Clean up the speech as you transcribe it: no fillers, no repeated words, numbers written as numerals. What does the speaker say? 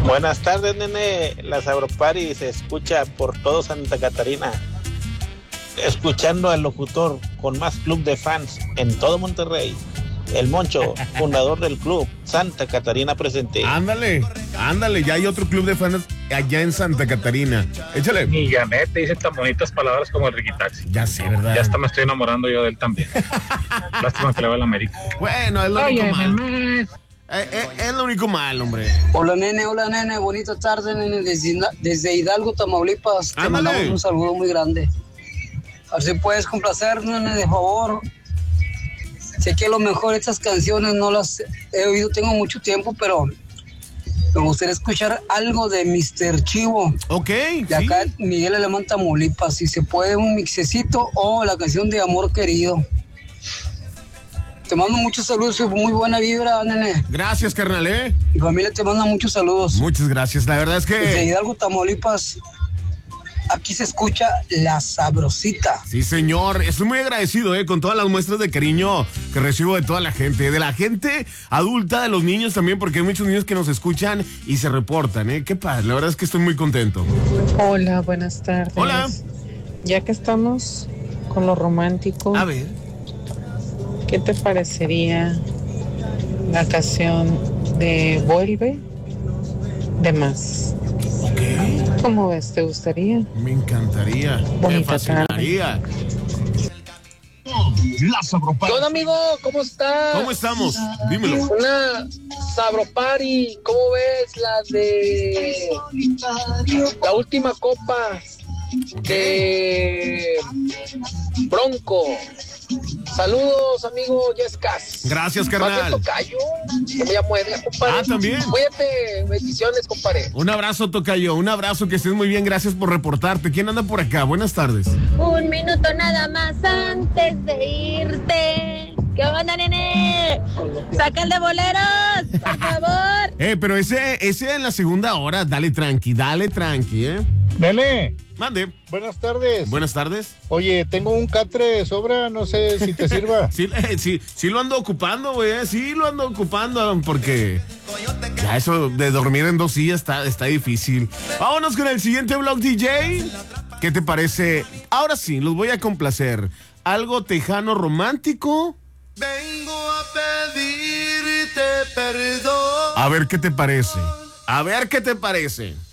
Buenas tardes, nene. La Sabropari se escucha por todo Santa Catarina. Escuchando al locutor con más club de fans en todo Monterrey. El Moncho, fundador del club Santa Catarina presente. Ándale, ya hay otro club de fans allá en Santa Catarina. Échale. Y Janet te dice tan bonitas palabras como el Riquitaxi. Ya sé, ¿verdad? Ya hasta me estoy enamorando yo de él también. Lástima que le va a la América. Bueno, es lo único mal. Es lo único mal, hombre. Hola, nene, bonita tarde, nene, desde Hidalgo, Tamaulipas. Te mandamos un saludo muy grande. A ver si puedes complacer, nene, de favor. Sé que a lo mejor estas canciones no las he oído, tengo mucho tiempo, pero me gustaría escuchar algo de Mr. Chivo. Ok, de acá, sí. Miguel Alemán, Tamaulipas. Si se puede, un mixecito o la canción de Amor Querido. Te mando muchos saludos y muy buena vibra, nene. Gracias, carnal, Mi familia te manda muchos saludos. Muchas gracias, la verdad es que... Desde Hidalgo, Tamaulipas, aquí se escucha La Sabrosita. Sí, señor. Estoy muy agradecido, con todas las muestras de cariño que recibo de toda la gente. De la gente adulta, de los niños también, porque hay muchos niños que nos escuchan y se reportan, Qué padre, la verdad es que estoy muy contento. Hola, buenas tardes. Hola. Ya que estamos con lo romántico... A ver. ¿Qué te parecería la canción de Vuelve de Más? Okay. ¿Cómo ves? ¿Te gustaría? Me encantaría. Me fascinaría. ¿Qué onda, amigo? ¿Cómo estás? ¿Cómo estamos? Dímelo. Una Sabropari. ¿Cómo ves la de la última copa de Bronco? Saludos, amigo Yescas. Gracias, carnal. Tocayo, que me llamo Edgar, compadre. Ah, también. Cuídate, bendiciones, compadre. Un abrazo, tocayo, un abrazo, que estés muy bien, gracias por reportarte. ¿Quién anda por acá? Buenas tardes. Un minuto nada más antes de irte. ¿Qué onda, nene? Saca el de boleros, por favor. Pero ese en la segunda hora, dale tranqui, Nene. Mande. Buenas tardes. Buenas tardes. Oye, tengo un catre de sobra, no sé si te sirva. sí lo ando ocupando, güey, sí lo ando ocupando, porque ya eso de dormir en 2 sillas está difícil. Vámonos con el siguiente blog, DJ. ¿Qué te parece? Ahora sí, los voy a complacer. Algo tejano romántico. Vengo a pedirte perdón. A ver qué te parece.